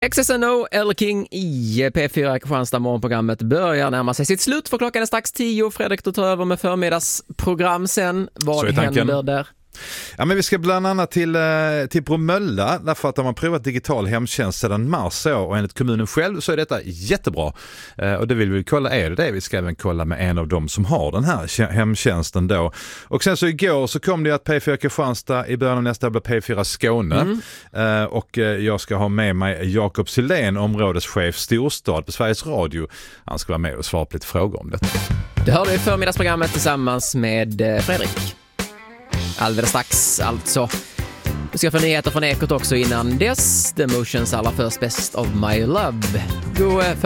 XSNO eller King i P4 Kristianstad. Morgonprogrammet börjar närma sig sitt slut för klockan är strax 10. Fredrik, du tar över med förmiddagsprogram sen. Vad händer där? Ja, men vi ska bland annat till Bromölla, därför att de har provat digital hemtjänst sedan mars år, och enligt kommunen själv så är detta jättebra. Och det vill vi kolla, är det? Vi ska även kolla med en av dem som har den här hemtjänsten då. Och sen så igår så kom det att P4 Kristianstad i början av nästa blir P4 Skåne. Och jag ska ha med mig Jakob Sylén, områdeschef Storstad på Sveriges Radio. Han ska vara med och svara på lite frågor om detta. Det hör du i förmiddagsprogrammet tillsammans med Fredrik. Alldeles strax alltså. Vi ska få nyheter från Ekot också innan dess. The Motions allra först Best of My Love. God